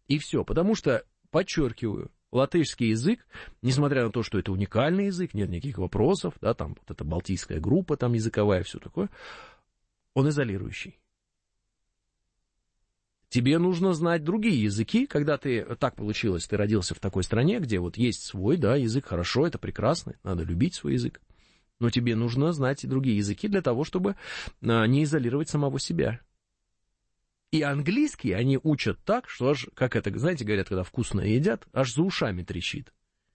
И все, потому что, подчеркиваю, латышский язык, несмотря на то, что это уникальный язык, нет никаких вопросов, да, там вот эта балтийская группа, там языковая, все такое, он изолирующий. Тебе нужно знать другие языки, когда так получилось, ты родился в такой стране, где вот есть свой, да, язык, хорошо, это прекрасно, надо любить свой язык, но тебе нужно знать и другие языки для того, чтобы не изолировать самого себя. И английский они учат так, что аж, как это, знаете, говорят, когда вкусно едят, аж за ушами трещит.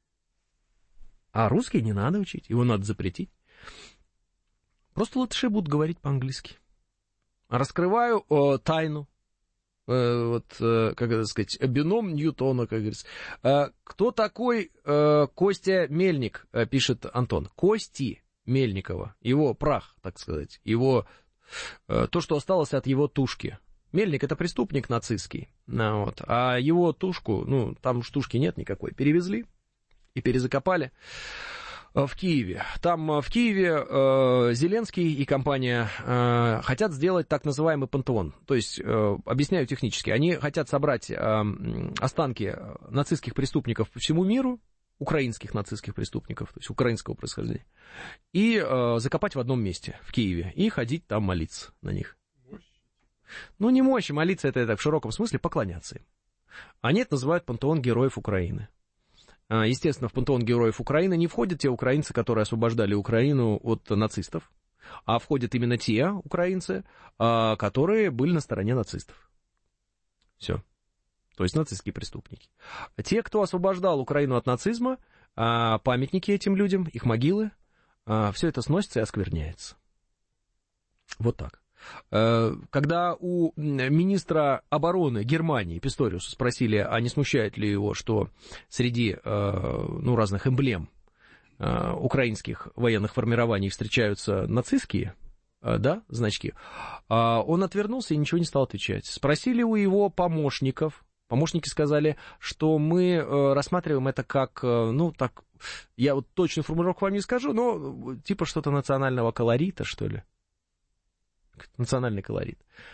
А русский не надо учить, его надо запретить. Просто латыши будут говорить по-английски. Раскрываю тайну, как это сказать, бином Ньютона, как говорится. Кто такой Костя Мельник, пишет Антон. Кости Мельникова, его прах, так сказать, его, то, что осталось от его тушки. Мельник — это преступник нацистский, вот, а его тушку, ну, там уж тушки нет никакой, перевезли и перезакопали в Киеве. Там в Киеве Зеленский и компания хотят сделать так называемый пантеон. То есть, объясняю технически, они хотят собрать останки нацистских преступников по всему миру, украинских нацистских преступников, то есть украинского происхождения, и закопать в одном месте, в Киеве, и ходить там молиться на них. Ну, не мощи, молиться это в широком смысле, поклоняться им. Они это называют пантеон героев Украины. Естественно, в пантеон героев Украины не входят те украинцы, которые освобождали Украину от нацистов, а входят именно те украинцы, которые были на стороне нацистов. Все. То есть нацистские преступники. Те, кто освобождал Украину от нацизма, памятники этим людям, их могилы, все это сносится и оскверняется. Вот так. Когда у министра обороны Германии Писториуса спросили, а не смущает ли его, что среди разных эмблем украинских военных формирований встречаются нацистские, да, значки, он отвернулся и ничего не стал отвечать. Спросили у его помощников, помощники сказали, что мы рассматриваем это как, так, я вот точную формулировку вам не скажу, но типа что-то национального колорита, что ли. Национальный колорит.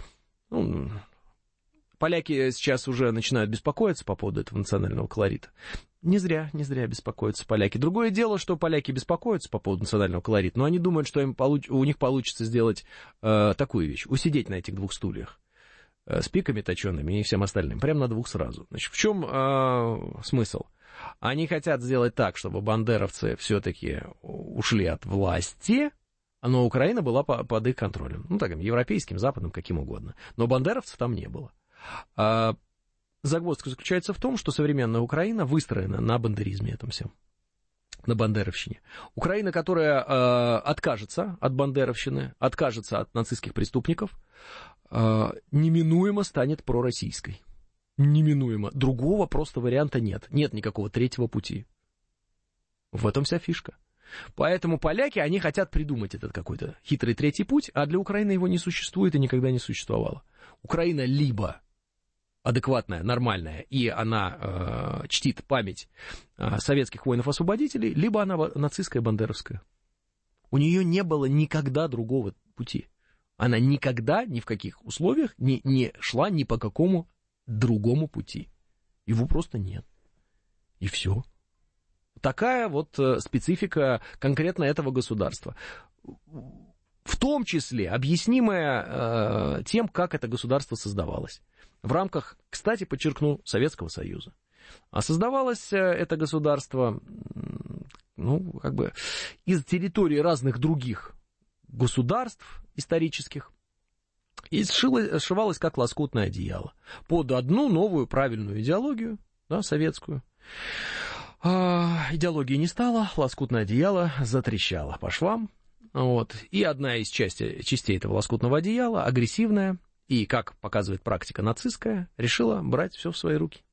Поляки сейчас уже начинают беспокоиться по поводу этого национального колорита. Не зря беспокоятся поляки. Другое дело, что поляки беспокоятся по поводу национального колорита, но они думают, что у них получится сделать такую вещь, усидеть на этих двух стульях с пиками точеными и всем остальным, прямо на двух сразу. Значит, в чем смысл? Они хотят сделать так, чтобы бандеровцы все-таки ушли от власти, но Украина была под их контролем. Так, европейским, западным, каким угодно. Но бандеровцев там не было. Загвоздка заключается в том, что современная Украина выстроена на бандеризме этом всем. На бандеровщине. Украина, которая откажется от бандеровщины, откажется от нацистских преступников, неминуемо станет пророссийской. Неминуемо. Другого просто варианта нет. Нет никакого третьего пути. В этом вся фишка. Поэтому поляки, они хотят придумать этот какой-то хитрый третий путь, а для Украины его не существует и никогда не существовало. Украина либо адекватная, нормальная, и она чтит память советских воинов-освободителей, либо она нацистская, бандеровская. У нее не было никогда другого пути. Она никогда, ни в каких условиях не шла ни по какому другому пути. Его просто нет. И все. Такая вот специфика конкретно этого государства. В том числе объяснимая тем, как это государство создавалось. В рамках, кстати, подчеркну, Советского Союза. А создавалось это государство, из территории разных других государств исторических. И сшивалось как лоскутное одеяло. Под одну новую правильную идеологию, да, советскую. Идеологии не стало, лоскутное одеяло затрещало по швам. Вот. И одна из частей этого лоскутного одеяла, агрессивная, и, как показывает практика нацистская, решила брать все в свои руки.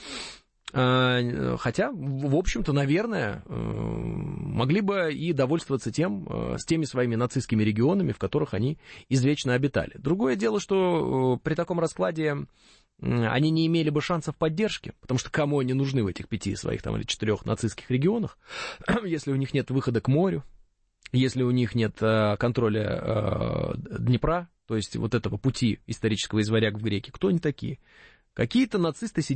Хотя, в общем-то, наверное, могли бы и довольствоваться с теми своими нацистскими регионами, в которых они извечно обитали. Другое дело, что при таком раскладе они не имели бы шансов поддержки, потому что кому они нужны в этих 5 своих или 4 нацистских регионах, если у них нет выхода к морю, если у них нет контроля Днепра, то есть вот этого пути исторического из варяг в греки. Кто они такие? Какие-то нацисты сидят